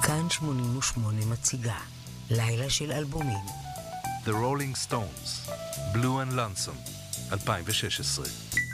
כאן 88 מציגה לילה של אלבומים. The Rolling Stones, Blue and Lonesome, 2016.